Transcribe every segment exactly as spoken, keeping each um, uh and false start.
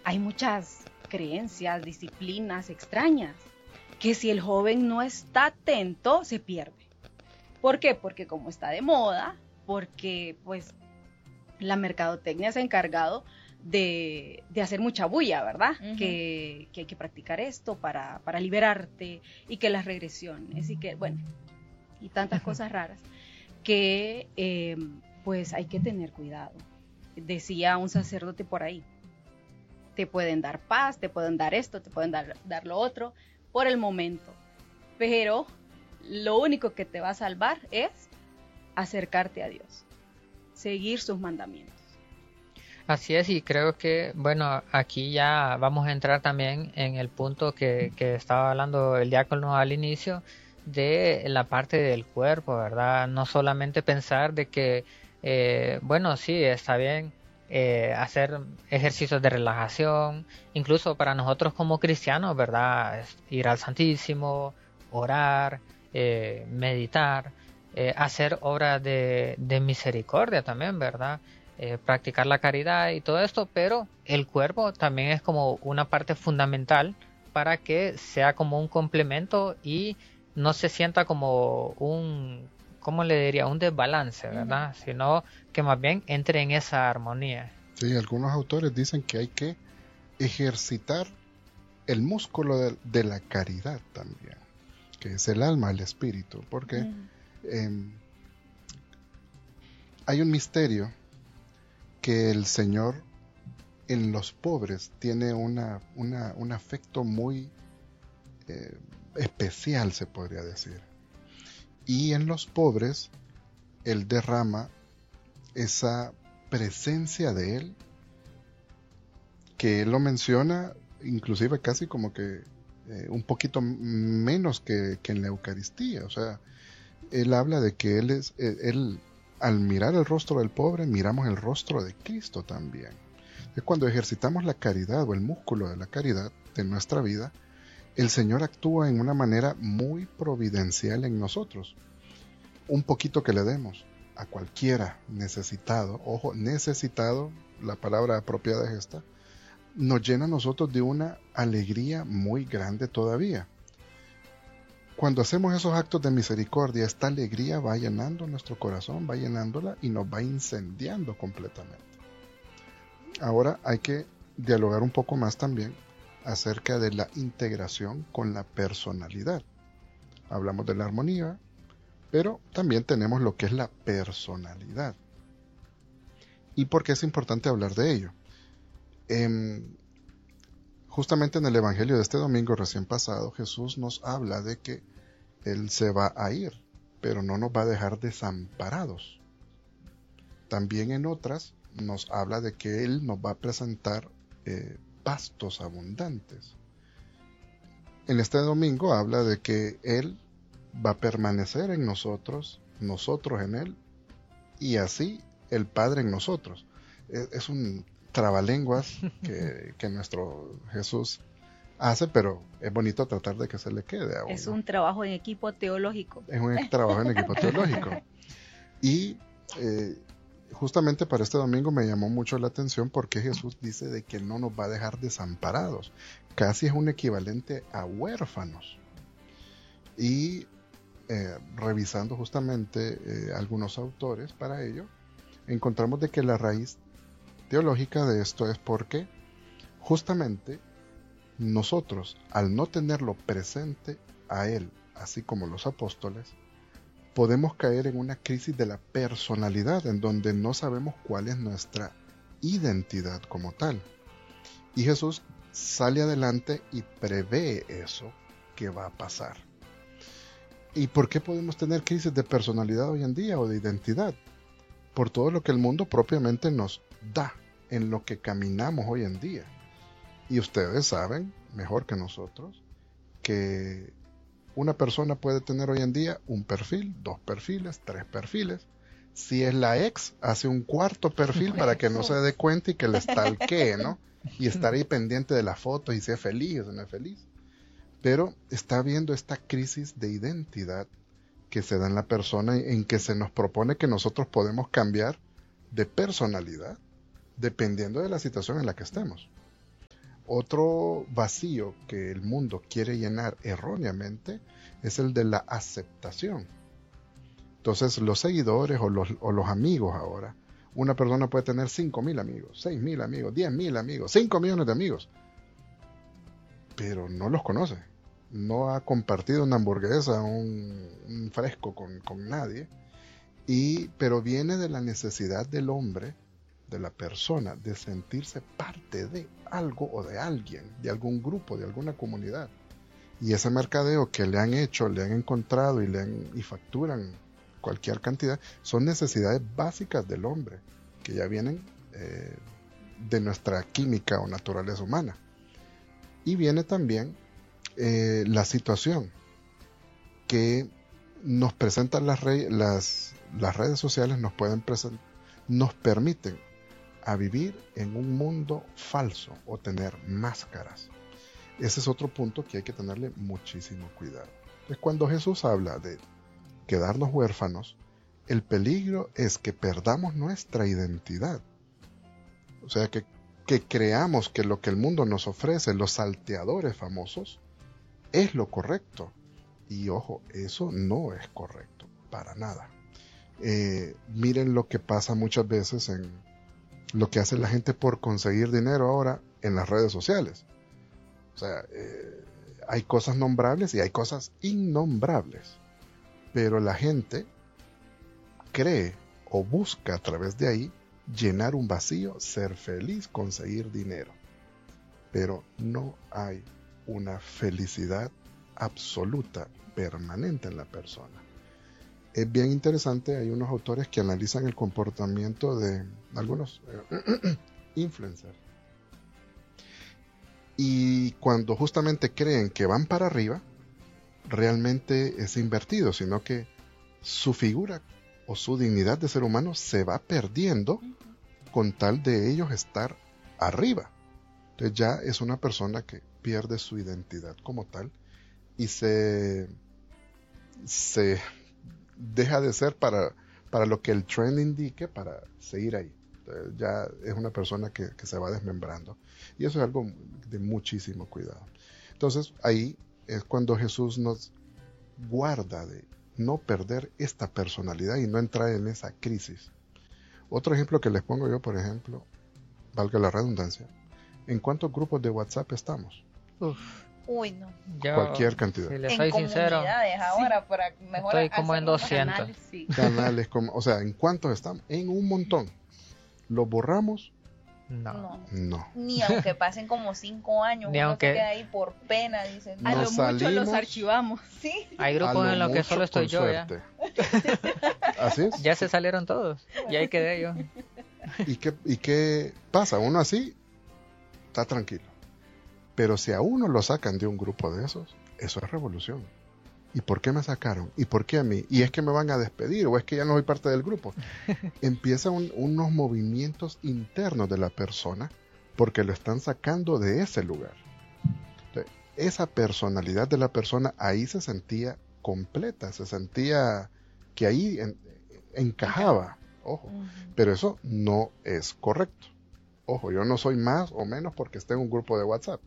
hay muchas creencias, disciplinas extrañas, que si el joven no está atento, se pierde. ¿Por qué? Porque como está de moda, porque pues la mercadotecnia se ha encargado de, de hacer mucha bulla, ¿verdad? Uh-huh. Que, que hay que practicar esto para, para liberarte, y que las regresiones, y que, bueno, y tantas cosas raras, que eh, pues hay que tener cuidado. Decía un sacerdote por ahí, te pueden dar paz, te pueden dar esto, te pueden dar, dar lo otro, por el momento, pero lo único que te va a salvar es acercarte a Dios, seguir sus mandamientos. Así es, y creo que, bueno, aquí ya vamos a entrar también en el punto que, que estaba hablando el diácono al inicio, de la parte del cuerpo, ¿verdad? No solamente pensar de que, eh, bueno, sí, está bien eh, hacer ejercicios de relajación, incluso para nosotros como cristianos, ¿verdad? Ir al Santísimo, orar, eh, meditar, eh, hacer obras de, de misericordia también, ¿verdad? Eh, practicar la caridad y todo esto, pero el cuerpo también es como una parte fundamental para que sea como un complemento y no se sienta como un, ¿cómo le diría? Un desbalance, ¿verdad? Uh-huh. Sino que más bien entre en esa armonía. Sí, algunos autores dicen que hay que ejercitar el músculo de, de la caridad también, que es el alma, el espíritu, porque uh-huh. eh, hay un misterio que el Señor en los pobres tiene una, una, un afecto muy eh, especial, se podría decir. Y en los pobres Él derrama esa presencia de Él, que Él lo menciona inclusive casi como que eh, un poquito menos que, que en la Eucaristía. O sea, Él habla de que Él es... Él, al mirar el rostro del pobre, miramos el rostro de Cristo también. Es cuando ejercitamos la caridad o el músculo de la caridad de nuestra vida, el Señor actúa en una manera muy providencial en nosotros. Un poquito que le demos a cualquiera necesitado, ojo, necesitado, la palabra apropiada es esta, nos llena a nosotros de una alegría muy grande todavía. Cuando hacemos esos actos de misericordia, esta alegría va llenando nuestro corazón, va llenándola y nos va incendiando completamente. Ahora hay que dialogar un poco más también acerca de la integración con la personalidad. Hablamos de la armonía, pero también tenemos lo que es la personalidad. ¿Y por qué es importante hablar de ello? Eh, Justamente en el Evangelio de este domingo recién pasado, Jesús nos habla de que Él se va a ir, pero no nos va a dejar desamparados. También en otras nos habla de que Él nos va a presentar eh, pastos abundantes. En este domingo habla de que Él va a permanecer en nosotros, nosotros en Él, y así el Padre en nosotros. Es, es un trabalenguas que, que nuestro Jesús hace, pero es bonito tratar de que se le quede a uno. Es un trabajo en equipo teológico. Es un trabajo en equipo teológico. Y eh, justamente para este domingo me llamó mucho la atención porque Jesús dice de que no nos va a dejar desamparados. Casi es un equivalente a huérfanos. Y eh, revisando justamente eh, algunos autores para ello, encontramos de que la raíz teológica de esto es porque justamente nosotros, al no tenerlo presente a Él, así como los apóstoles, podemos caer en una crisis de la personalidad, en donde no sabemos cuál es nuestra identidad como tal. Y Jesús sale adelante y prevé eso que va a pasar. ¿Y por qué podemos tener crisis de personalidad hoy en día o de identidad? Por todo lo que el mundo propiamente nos da en lo que caminamos hoy en día. Y ustedes saben, mejor que nosotros, que una persona puede tener hoy en día un perfil, dos perfiles, tres perfiles. Si es la ex, hace un cuarto perfil para que no se dé cuenta y que le stalkee, ¿no? Y estar ahí pendiente de las fotos y si es feliz o no es feliz. Pero está habiendo esta crisis de identidad que se da en la persona, en que se nos propone que nosotros podemos cambiar de personalidad dependiendo de la situación en la que estemos. otro vacío que el mundo quiere llenar erróneamente es el de la aceptación. Entonces los seguidores o los, o los amigos ahora, una persona puede tener cinco mil amigos, seis mil amigos, diez mil amigos, cinco millones de amigos, pero no los conoce, no ha compartido una hamburguesa, un, un fresco con, con nadie, y, pero viene de la necesidad del hombre, de la persona, de sentirse parte de algo o de alguien, de algún grupo, de alguna comunidad. Y ese mercadeo que le han hecho, le han encontrado y, le han, y facturan cualquier cantidad, son necesidades básicas del hombre, que ya vienen eh, de nuestra química o naturaleza humana. Y viene también eh, la situación que nos presentan las, re las, las redes sociales, nos, pueden nos permiten a vivir en un mundo falso o tener máscaras. Ese es otro punto que hay que tenerle muchísimo cuidado. Entonces, cuando Jesús habla de quedarnos huérfanos, el peligro es que perdamos nuestra identidad. O sea, que, que creamos que lo que el mundo nos ofrece, los salteadores famosos, es lo correcto. Y ojo, eso no es correcto, para nada. Eh, miren lo que pasa muchas veces en lo que hace la gente por conseguir dinero ahora en las redes sociales. O sea, eh, hay cosas nombrables y hay cosas innombrables. Pero la gente cree o busca a través de ahí llenar un vacío, ser feliz, conseguir dinero. Pero no hay una felicidad absoluta, permanente en la persona. Es bien interesante, hay unos autores que analizan el comportamiento de algunos eh, influencers. Y cuando justamente creen que van para arriba, realmente es invertido, sino que su figura o su dignidad de ser humano se va perdiendo con tal de ellos estar arriba. Entonces ya es una persona que pierde su identidad como tal y se, se deja de ser para, para lo que el trend indique, para seguir ahí. Entonces ya es una persona que, que se va desmembrando. Y eso es algo de muchísimo cuidado. Entonces ahí es cuando Jesús nos guarda de no perder esta personalidad y no entrar en esa crisis. Otro ejemplo que les pongo yo, por ejemplo, valga la redundancia, ¿en cuántos grupos de WhatsApp estamos? Uf. Uy, no. Yo, cualquier cantidad. Si le En soy sincero, comunidades ahora, sí. para mejor estoy como en doscientos. Canales, sí. Canales, como, o sea, ¿en cuántos estamos? En un montón. ¿Los borramos? No. No. No. Ni aunque pasen como cinco años, Ni uno aunque- se queda ahí por pena, dicen. A Nos lo mucho los salimos. archivamos. Sí. Hay A grupos lo en los que mucho solo estoy con yo ya. suerte. ¿Así es? Ya se salieron todos. Y ahí quedé yo. ¿Y qué, ¿Y qué pasa? Uno así está tranquilo. Pero si a uno lo sacan de un grupo de esos, eso es revolución. ¿Y por qué me sacaron? ¿Y por qué a mí? ¿Y es que me van a despedir? ¿O es que ya no soy parte del grupo? Empiezan un, unos movimientos internos de la persona porque lo están sacando de ese lugar. Entonces, esa personalidad de la persona ahí se sentía completa, se sentía que ahí en, encajaba. Ojo, Ujú. pero eso no es correcto. Ojo, yo no soy más o menos porque esté en un grupo de WhatsApp.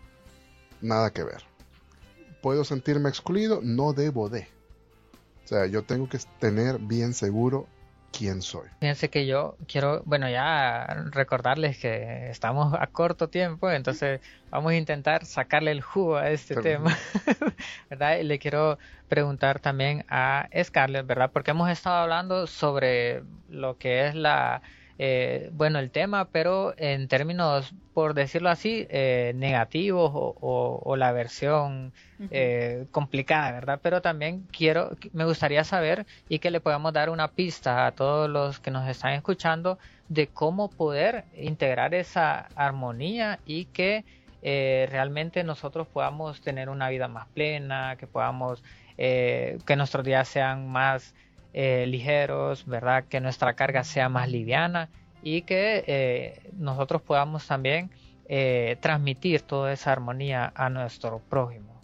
Nada que ver. ¿Puedo sentirme excluido? No debo de. O sea, yo tengo que tener bien seguro quién soy. Fíjense que yo quiero, bueno, ya recordarles que estamos a corto tiempo, entonces vamos a intentar sacarle el jugo a este Pero- tema, ¿verdad? Y le quiero preguntar también a Scarlett, ¿verdad? Porque hemos estado hablando sobre lo que es la, eh, bueno, el tema, pero en términos, por decirlo así, eh, negativos o, o- o la versión Ujú. eh, complicada, ¿verdad? Pero también quiero, me gustaría saber y que le podamos dar una pista a todos los que nos están escuchando de cómo poder integrar esa armonía y que eh, realmente nosotros podamos tener una vida más plena, que podamos, eh, que nuestros días sean más eh, ligeros, ¿verdad? Que nuestra carga sea más liviana y que eh, nosotros podamos también eh, transmitir toda esa armonía a nuestro prójimo.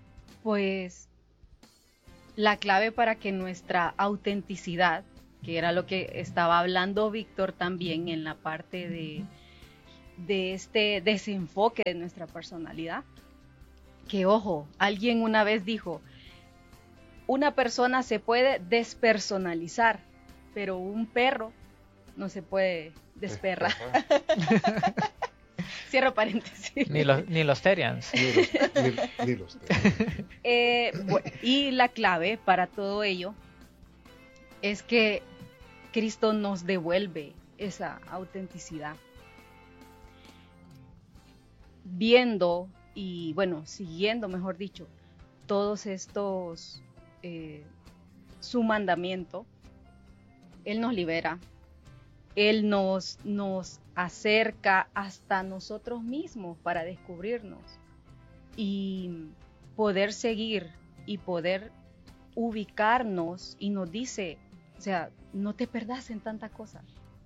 Pues la clave para que nuestra autenticidad, que era lo que estaba hablando Víctor también en la parte de de este desenfoque de nuestra personalidad. Que ojo, alguien una vez dijo, una persona se puede despersonalizar, pero un perro no se puede desperrar. Cierro paréntesis. Ni los, ni los Terians. Ni los, ni, ni los Terians. Eh, bueno, y la clave para todo ello es que Cristo nos devuelve esa autenticidad. Viendo y, bueno, siguiendo, mejor dicho, todos estos, eh, su mandamiento, Él nos libera, Él nos, nos acerca hasta nosotros mismos para descubrirnos y poder seguir y poder ubicarnos, y nos dice, o sea, no te perdas en tanta cosa.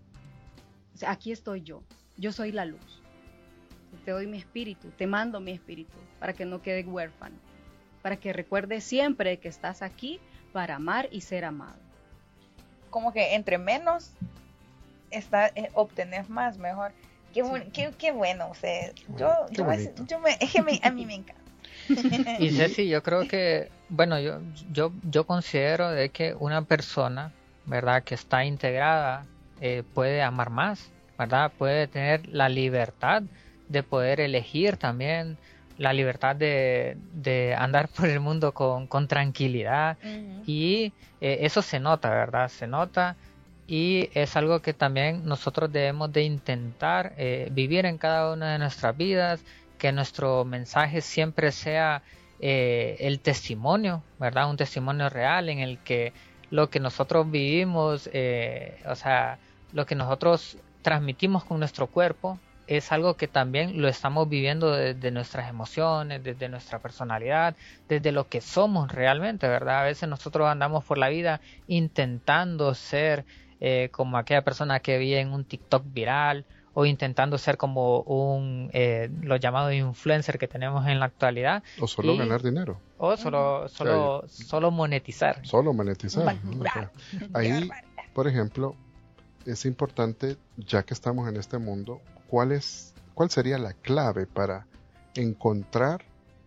O sea, aquí estoy yo, yo soy la luz. Te doy mi espíritu, te mando mi espíritu para que no quede huérfano, para que recuerdes siempre que estás aquí para amar y ser amado. Como que entre menos está, eh, obtenés más, mejor. Qué, bu- Sí. qué, qué bueno, o sea, yo, Qué yo, me, bonito. yo me, es que me- a mí me encanta. Y Ceci, yo creo que, bueno, yo, yo, yo considero de que una persona, ¿verdad?, que está integrada, eh, puede amar más, ¿verdad? Puede tener la libertad de poder elegir también, la libertad de, de andar por el mundo con, con tranquilidad. Ujú. Y eh, eso se nota, ¿verdad? Se nota, y es algo que también nosotros debemos de intentar eh, vivir en cada una de nuestras vidas, que nuestro mensaje siempre sea eh, el testimonio, ¿verdad? Un testimonio real en el que lo que nosotros vivimos, eh, o sea, lo que nosotros transmitimos con nuestro cuerpo, es algo que también lo estamos viviendo desde nuestras emociones, desde nuestra personalidad, desde lo que somos realmente, ¿verdad? A veces nosotros andamos por la vida intentando ser eh, como aquella persona que vi en un TikTok viral, o intentando ser como un, eh, los llamados influencer que tenemos en la actualidad, O solo Y- ganar dinero, o solo, solo, solo monetizar. solo monetizar. ¿no? O sea, Facturar. ahí, Qué barbaridad. por ejemplo, es importante, ya que estamos en este mundo, ¿cuál es, cuál sería la clave para encontrar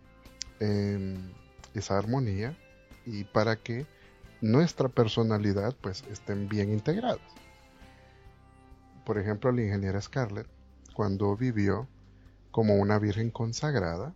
eh, esa armonía y para que nuestra personalidad pues estén bien integradas? Por ejemplo, la ingeniera Scarlett, cuando vivió como una virgen consagrada,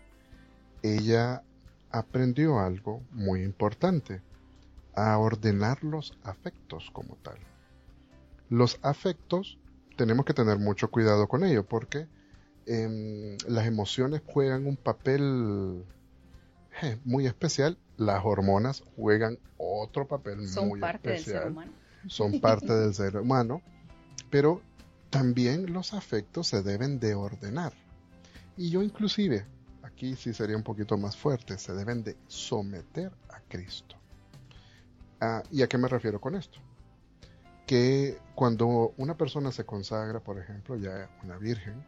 ella aprendió algo muy importante, a ordenar los afectos como tal. Los afectos tenemos que tener mucho cuidado con ello porque eh, las emociones juegan un papel eh, muy especial, las hormonas juegan otro papel Son muy parte del ser especial, humano. son parte del ser humano, pero también los afectos se deben de ordenar. Y yo inclusive, aquí sí sería un poquito más fuerte, se deben de someter a Cristo. Ah, ¿y a qué me refiero con esto? Que cuando una persona se consagra, por ejemplo, ya una virgen,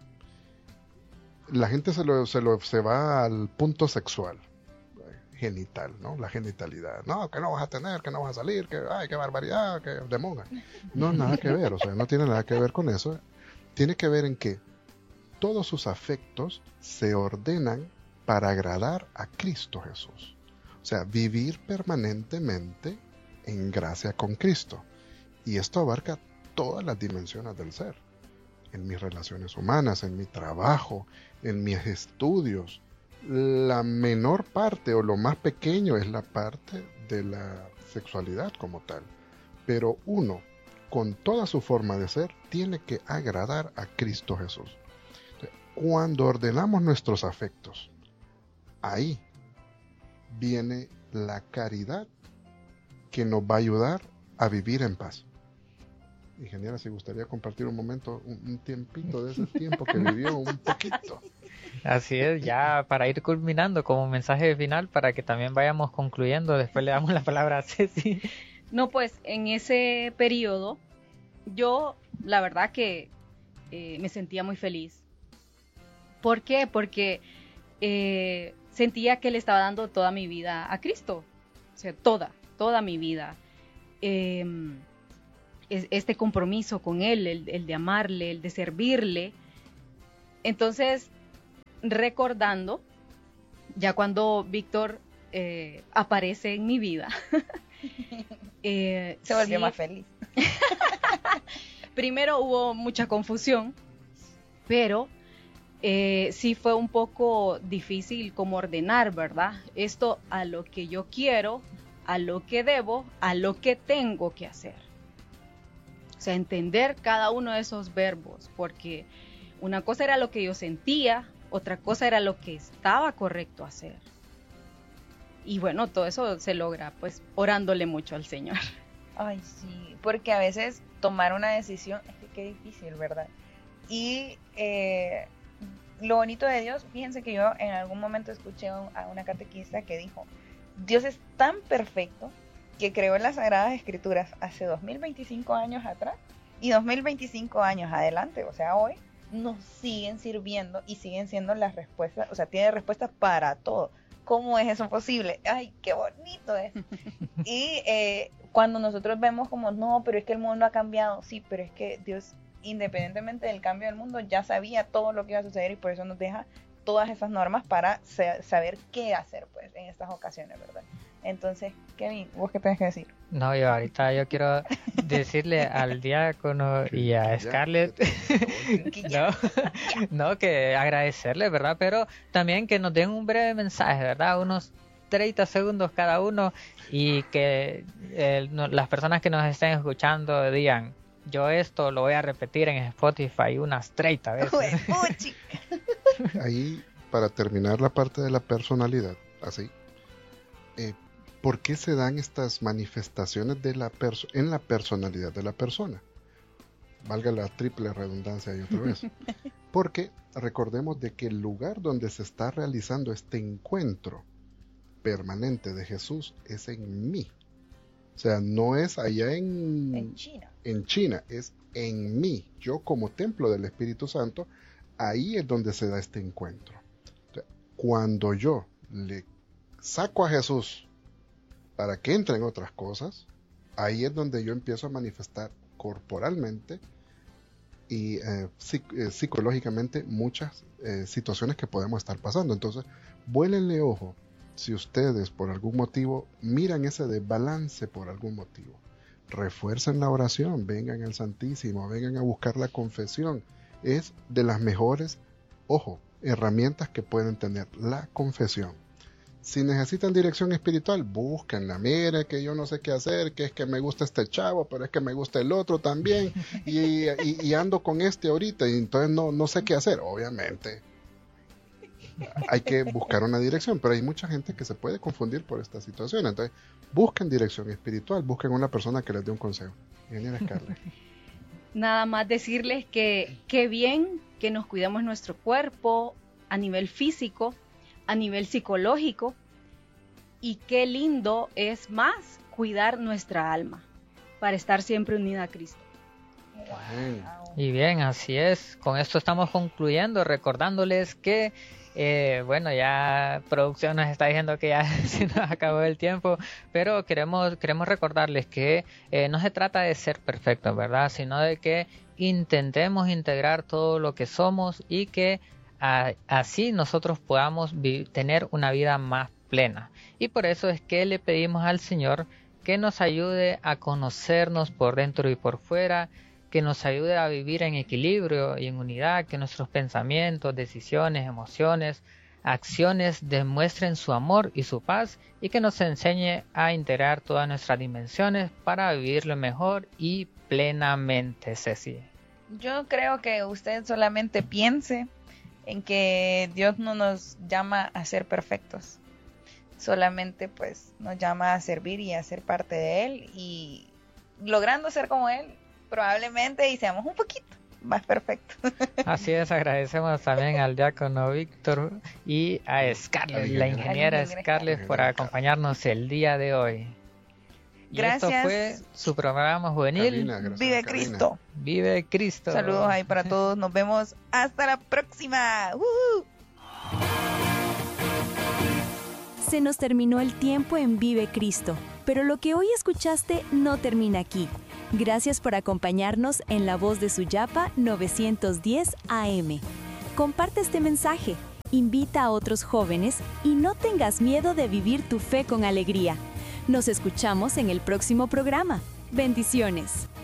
la gente se, lo, se, lo, se va al punto sexual, genital, ¿no? La genitalidad. No, que no vas a tener, que no vas a salir, que ay, qué barbaridad, que de monja. No, nada que ver, o sea, no tiene nada que ver con eso. Tiene que ver en que todos sus afectos se ordenan para agradar a Cristo Jesús. O sea, vivir permanentemente en gracia con Cristo. Y esto abarca todas las dimensiones del ser. En mis relaciones humanas, en mi trabajo, en mis estudios. La menor parte o lo más pequeño es la parte de la sexualidad como tal. Pero uno, con toda su forma de ser, tiene que agradar a Cristo Jesús. Cuando ordenamos nuestros afectos, ahí viene la caridad que nos va a ayudar a vivir en paz. Ingeniera, si gustaría compartir un momento, un, un tiempito de ese tiempo que vivió, un poquito. Así es, ya para ir culminando como mensaje final, para que también vayamos concluyendo, después le damos la palabra a Ceci. No, pues en ese periodo yo la verdad que eh, me sentía muy feliz. ¿Por qué? Porque eh, sentía que le estaba dando toda mi vida a Cristo. O sea, toda, toda mi vida. Eh, este compromiso con Él, el, el de amarle, el de servirle, Entonces, recordando, ya cuando Víctor eh, aparece en mi vida, eh, Se volvió sí, más feliz. primero hubo mucha confusión, pero eh, sí fue un poco difícil como ordenar, ¿verdad? Esto a lo que yo quiero, a lo que debo, a lo que tengo que hacer. O sea, entender cada uno de esos verbos, porque una cosa era lo que yo sentía, otra cosa era lo que estaba correcto hacer. Y bueno, todo eso se logra pues orándole mucho al Señor. Ay, sí, porque a veces tomar una decisión, es que qué difícil, ¿verdad? Y eh, lo bonito de Dios, fíjense que yo en algún momento escuché a una catequista que dijo, Dios es tan perfecto que creó las Sagradas Escrituras hace dos mil veinticinco años atrás y dos mil veinticinco años adelante, o sea, hoy nos siguen sirviendo y siguen siendo las respuestas, o sea, tiene respuestas para todo. ¿Cómo es eso posible? ¡Ay, qué bonito es! Y eh, cuando nosotros vemos como, no, pero es que el mundo ha cambiado, sí, pero es que Dios, independientemente del cambio del mundo, ya sabía todo lo que iba a suceder y por eso nos deja todas esas normas para saber qué hacer, pues, en estas ocasiones, ¿verdad? Entonces, Kevin, ¿vos qué tenés que decir? No, yo ahorita yo quiero decirle al diácono y a Scarlett, no, no, que agradecerle, ¿verdad? Pero también que nos den un breve mensaje, ¿verdad? Unos treinta segundos cada uno y que eh, no, las personas que nos estén escuchando digan, yo esto lo voy a repetir en Spotify unas treinta veces. ¡Oh, chica! Ahí, para terminar la parte de la personalidad, así, eh, ¿por qué se dan estas manifestaciones de la perso- en la personalidad de la persona? Valga la triple redundancia ahí otra vez. Porque recordemos de que el lugar donde se está realizando este encuentro permanente de Jesús es en mí. O sea, no es allá en, en China. En China, es en mí. Yo como templo del Espíritu Santo, ahí es donde se da este encuentro. O sea, cuando yo le saco a Jesús para que entre en otras cosas, ahí es donde yo empiezo a manifestar corporalmente y eh, psic- eh, psicológicamente muchas eh, situaciones que podemos estar pasando. Entonces, vuélenle ojo si ustedes por algún motivo miran ese desbalance por algún motivo. Refuercen la oración, vengan al Santísimo, vengan a buscar la confesión. Es de las mejores, ojo, herramientas que pueden tener la confesión. Si necesitan dirección espiritual, búsquenla. Mire que yo no sé qué hacer, que es que me gusta este chavo, pero es que me gusta el otro también, y, y, y ando con este ahorita, y entonces no, no sé qué hacer. Obviamente, hay que buscar una dirección, pero hay mucha gente que se puede confundir por esta situación. Entonces, busquen dirección espiritual, busquen una persona que les dé un consejo. Ingeniera Scarlett. Nada más decirles que qué bien que nos cuidamos nuestro cuerpo a nivel físico, a nivel psicológico, y qué lindo es más cuidar nuestra alma para estar siempre unida a Cristo. Wow. Y bien, así es. Con esto estamos concluyendo, recordándoles que Eh, bueno, ya producción nos está diciendo que ya se nos acabó el tiempo, pero queremos, queremos recordarles que eh, no se trata de ser perfectos, ¿verdad? Sino de que intentemos integrar todo lo que somos y que a, así nosotros podamos vi- tener una vida más plena. Y por eso es que le pedimos al Señor que nos ayude a conocernos por dentro y por fuera, que nos ayude a vivir en equilibrio y en unidad, que nuestros pensamientos, decisiones, emociones, acciones demuestren su amor y su paz, y que nos enseñe a integrar todas nuestras dimensiones para vivirlo mejor y plenamente, Ceci. Yo creo que usted solamente piense en que Dios no nos llama a ser perfectos, solamente pues nos llama a servir y a ser parte de Él, y logrando ser como Él, probablemente y seamos un poquito más perfectos. Así es, agradecemos también al diácono Víctor y a Scarlett, la ingeniera Scarlett, por acompañarnos el día de hoy. Y Gracias. esto fue su programa juvenil. Karina, gracias, Vive Karina. Cristo. Vive Cristo. Saludos ahí para todos. Nos vemos hasta la próxima. ¡Uh! Se nos terminó el tiempo en Vive Cristo, pero lo que hoy escuchaste no termina aquí. Gracias por acompañarnos en La Voz de Suyapa novecientos diez A M. Comparte este mensaje, invita a otros jóvenes y no tengas miedo de vivir tu fe con alegría. Nos escuchamos en el próximo programa. Bendiciones.